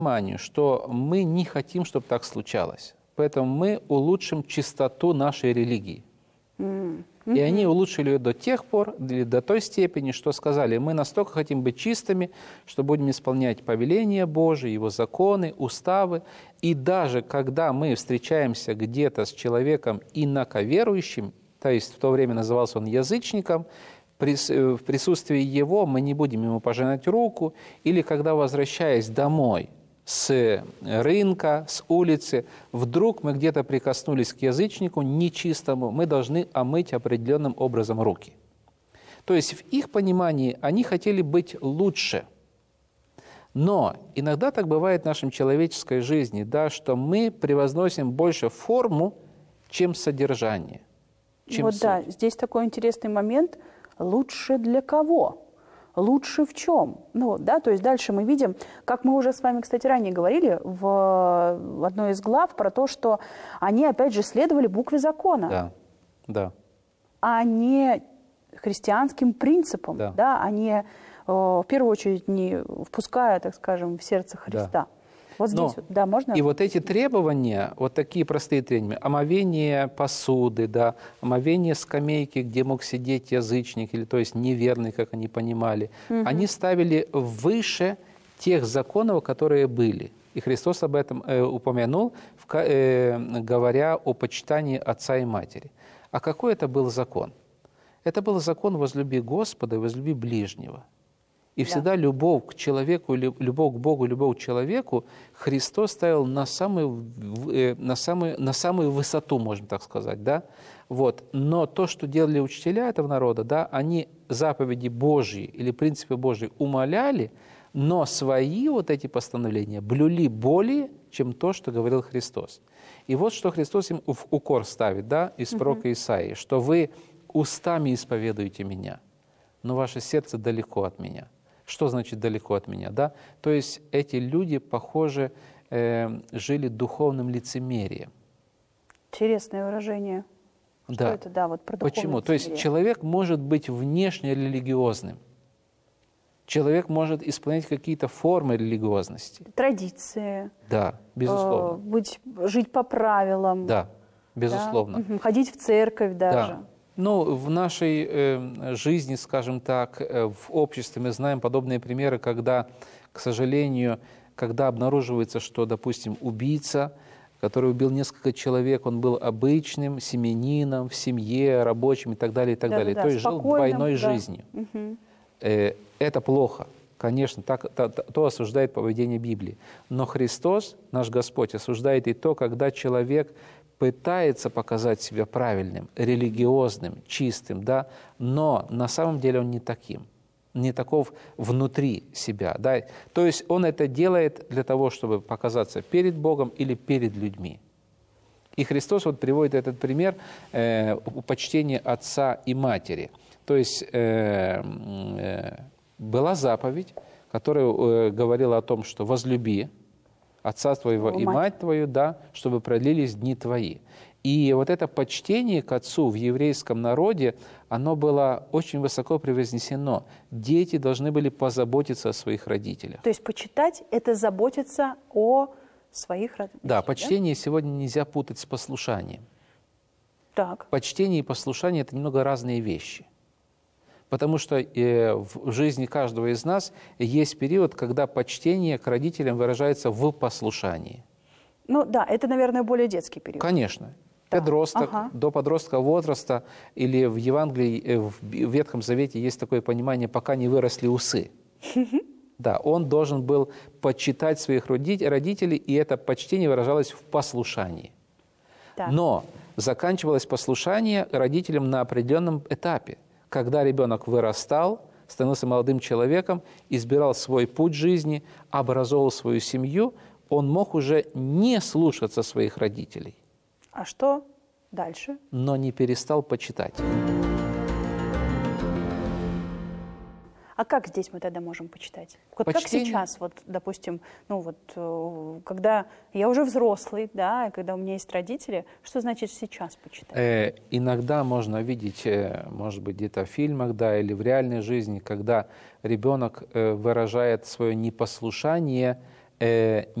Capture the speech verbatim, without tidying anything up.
пониманию, что мы не хотим, чтобы так случалось. Поэтому мы улучшим чистоту нашей религии. Mm-hmm. И они улучшили ее до тех пор, до той степени, что сказали, мы настолько хотим быть чистыми, что будем исполнять повеления Божии, Его законы, уставы. И даже когда мы встречаемся где-то с человеком инаковерующим, то есть в то время назывался он язычником, в присутствии его мы не будем ему пожимать руку, или когда, возвращаясь домой с рынка, с улицы, вдруг мы где-то прикоснулись к язычнику нечистому, мы должны омыть определенным образом руки. То есть в их понимании они хотели быть лучше. Но иногда так бывает в нашей человеческой жизни, да, что мы превозносим больше форму, чем содержание. Чем вот суть. Да, здесь такой интересный момент. Лучше для кого? Лучше в чем? Ну, да, то есть дальше мы видим, как мы уже с вами, кстати, ранее говорили в, в одной из глав про то, что они, опять же, следовали букве закона, да, да. а не христианским принципам, да. Да, а не, э, в первую очередь, не впуская, так скажем, в сердце Христа. Да. Вот здесь, Но, вот, да, можно? И вот эти требования, вот такие простые требования, омовение посуды, да, омовение скамейки, где мог сидеть язычник, или то есть неверный, как они понимали, угу. они ставили выше тех законов, которые были. И Христос об этом э, упомянул, в, э, говоря о почитании отца и матери. А какой это был закон? Это был закон «возлюби Господа и возлюби ближнего». И всегда да. любовь к человеку, любовь к Богу, любовь к человеку Христос ставил на самую, на самую, на самую высоту, можно так сказать. Да? Вот. Но то, что делали учителя этого народа, да, они заповеди Божьи или принципы Божьи умаляли, но свои вот эти постановления блюли более, чем то, что говорил Христос. И вот что Христос им в укор ставит, да, из пророка угу. Исаии, что вы устами исповедуете меня, но ваше сердце далеко от меня. Что значит далеко от меня? Да? То есть эти люди, похоже, э, жили духовным лицемерием. Интересное выражение. Что да. это? Да, вот про Почему? лицемерие. То есть человек может быть внешне религиозным. Человек может исполнять какие-то формы религиозности. Традиции. Да, безусловно. Э, быть, жить по правилам. Да, безусловно. Да? Ходить в церковь даже. Да. Ну, в нашей э, жизни, скажем так, э, в обществе мы знаем подобные примеры, когда, к сожалению, когда обнаруживается, что, допустим, убийца, который убил несколько человек, он был обычным семьянином, в семье, рабочим и так далее, и так да, далее. Да, То есть жил двойной да. жизнью. Угу. Э, это плохо. Конечно, так, то, то осуждает поведение Библии. Но Христос, наш Господь, осуждает и то, когда человек пытается показать себя правильным, религиозным, чистым, да, но на самом деле он не таким, не таков внутри себя. Да. То есть он это делает для того, чтобы показаться перед Богом или перед людьми. И Христос вот приводит этот пример э, почтения отца и матери. То есть э, э, была заповедь, которая э, говорила о том, что возлюби отца твоего и мать. мать твою, да, чтобы продлились дни твои. И вот это почтение к отцу в еврейском народе, оно было очень высоко превознесено. Дети должны были позаботиться о своих родителях. То есть почитать – это заботиться о своих родителях? Да, почтение да? сегодня нельзя путать с послушанием. Так. Почтение и послушание – это немного разные вещи. Потому что э, в жизни каждого из нас есть период, когда почтение к родителям выражается в послушании. Ну да, это, наверное, более детский период. Конечно. Да. Подросток, ага. до подросткового возраста, или в Евангелии, в Ветхом Завете есть такое понимание, пока не выросли усы. Да, он должен был почитать своих родителей, и это почтение выражалось в послушании. Так. Но заканчивалось послушание родителям на определенном этапе. Когда ребенок вырастал, становился молодым человеком, избирал свой путь жизни, образовывал свою семью, он мог уже не слушаться своих родителей. А что дальше? Но не перестал почитать. А как здесь мы тогда можем почитать? Вот Почтение... как сейчас, вот, допустим, ну вот, когда я уже взрослый, да, и когда у меня есть родители, что значит сейчас почитать? Э, иногда можно видеть, э, может быть, где-то в фильмах, да, или в реальной жизни, когда ребенок э, выражает свое непослушание э,